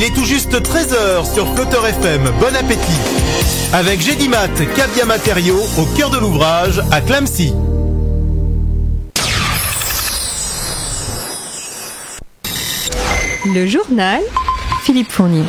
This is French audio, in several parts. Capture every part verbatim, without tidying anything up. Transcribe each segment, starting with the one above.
Il est tout juste treize heures sur Flotteur F M. Bon appétit. Avec Gédimat, Cabia Matériaux, au cœur de l'ouvrage, à Clamecy. Le journal, Philippe Fournier.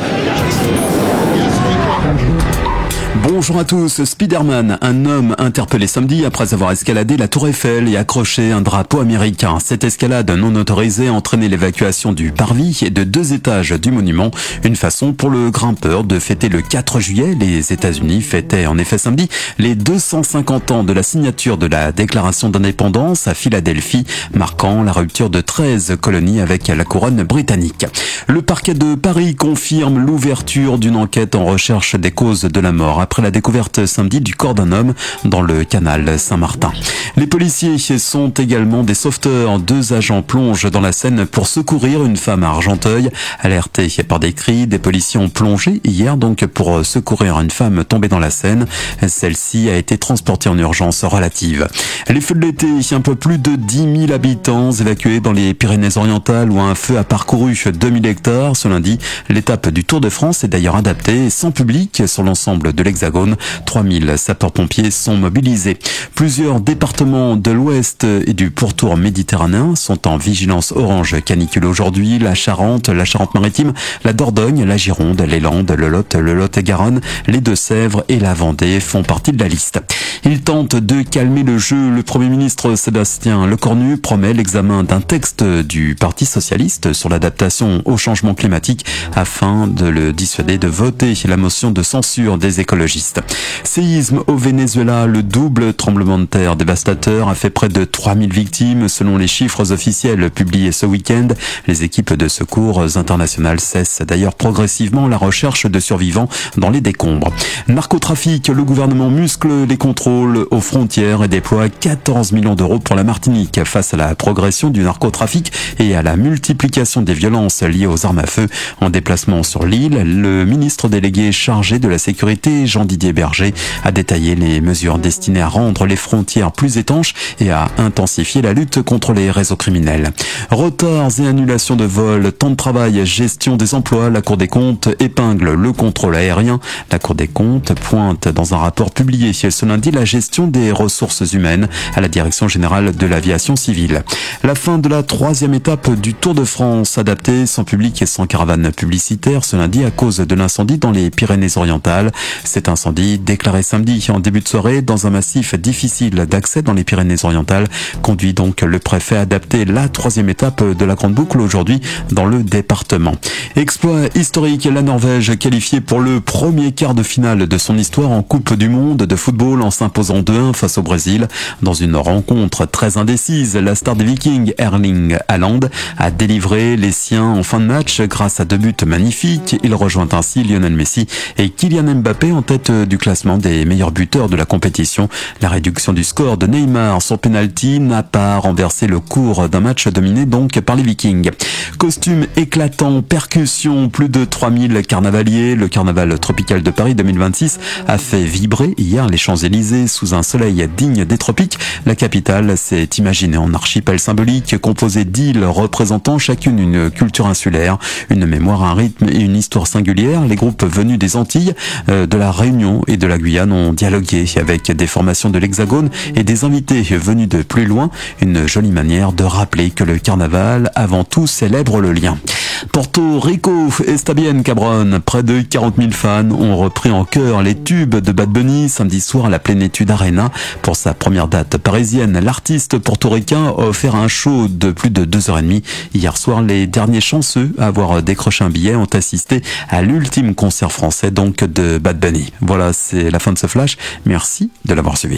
Bonjour à tous. Spider-Man, un homme interpellé samedi après avoir escaladé la tour Eiffel et accroché un drapeau américain. Cette escalade non autorisée a entraîné l'évacuation du parvis et de deux étages du monument. Une façon pour le grimpeur de fêter le quatre juillet. Les États-Unis fêtaient en effet samedi les deux cent cinquante ans de la signature de la déclaration d'indépendance à Philadelphie, marquant la rupture de treize colonies avec la couronne britannique. Le parquet de Paris confirme l'ouverture d'une enquête en recherche des causes de la mort après la découverte samedi du corps d'un homme dans le canal Saint-Martin. Les policiers sont également des sauveteurs. Deux agents plongent dans la Seine pour secourir une femme à Argenteuil. Alertés par des cris, des policiers ont plongé hier donc pour secourir une femme tombée dans la Seine. Celle-ci a été transportée en urgence relative. Les feux de l'été, un peu plus de dix mille habitants évacués dans les Pyrénées-Orientales où un feu a parcouru deux mille hectares. Ce lundi, l'étape du Tour de France est d'ailleurs adaptée sans public sur l'ensemble de l'Hexagone. trois mille sapeurs-pompiers sont mobilisés. Plusieurs départements de l'Ouest et du pourtour méditerranéen sont en vigilance orange canicule aujourd'hui. La Charente, la Charente-Maritime, la Dordogne, la Gironde, les Landes, le Lot, le Lot-et-Garonne, les Deux-Sèvres et la Vendée font partie de la liste. Il tente de calmer le jeu. Le Premier ministre Sébastien Lecornu promet l'examen d'un texte du Parti socialiste sur l'adaptation au changement climatique afin de le dissuader de voter la motion de censure des écologistes. Séisme au Venezuela, le double tremblement de terre dévastateur a fait près de trois mille victimes selon les chiffres officiels publiés ce week-end. Les équipes de secours internationales cessent d'ailleurs progressivement la recherche de survivants dans les décombres. Narcotrafic, le gouvernement muscle les contrôles aux frontières et déploie quatorze millions d'euros pour la Martinique face à la progression du narcotrafic et à la multiplication des violences liées aux armes à feu. En déplacement sur l'île, le ministre délégué chargé de la sécurité, Jean-Didier Berger, a détaillé les mesures destinées à rendre les frontières plus étanches et à intensifier la lutte contre les réseaux criminels. Retards et annulations de vols, temps de travail, gestion des emplois, la Cour des comptes épingle le contrôle aérien. La Cour des comptes pointe dans un rapport publié ce lundi la gestion des ressources humaines à la Direction générale de l'aviation civile. La fin de la troisième étape du Tour de France, adaptée sans public et sans caravane publicitaire ce lundi à cause de l'incendie dans les Pyrénées-Orientales. Cet incendie, déclaré samedi en début de soirée dans un massif difficile d'accès dans les Pyrénées-Orientales, conduit donc le préfet à adapter la troisième étape de la Grande Boucle aujourd'hui dans le département. Exploit historique, la Norvège qualifiée pour le premier quart de finale de son histoire en Coupe du Monde de football en s'imposant deux un face au Brésil. Dans une rencontre très indécise, la star des Vikings, Erling Haaland, a délivré les siens en fin de match grâce à deux buts magnifiques. Il rejoint ainsi Lionel Messi et Kylian Mbappé en tête du classement des meilleurs buteurs de la compétition. La réduction du score de Neymar sur penalty n'a pas renversé le cours d'un match dominé donc par les Vikings. Costume éclatant, percussion, plus de trois mille carnavaliers. Le carnaval tropical de Paris deux mille vingt-six a fait vibrer hier les Champs-Élysées sous un soleil digne des tropiques. La capitale s'est imaginée en archipel symbolique composé d'îles représentant chacune une culture insulaire, une mémoire, un rythme et une histoire singulière. Les groupes venus des Antilles, euh, de la Réunion et de la Guyane ont dialogué avec des formations de l'Hexagone et des invités venus de plus loin. Une jolie manière de rappeler que le carnaval, avant tout, célèbre le lien. Porto Rico, está bien Cabron. Près de quarante mille fans ont repris en chœur les tubes de Bad Bunny samedi soir à la Plénitude Arena. Pour sa première date parisienne, l'artiste portoricain a offert un show de plus de deux heures trente. Hier soir, les derniers chanceux à avoir décroché un billet ont assisté à l'ultime concert français donc de Bad Bunny. Voilà, c'est la fin de ce flash. Merci de l'avoir suivi.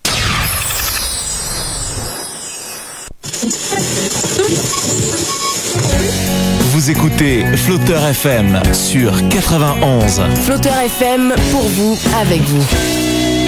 Vous écoutez Flotteur F M sur quatre-vingt-onze. Flotteur F M, pour vous, avec vous.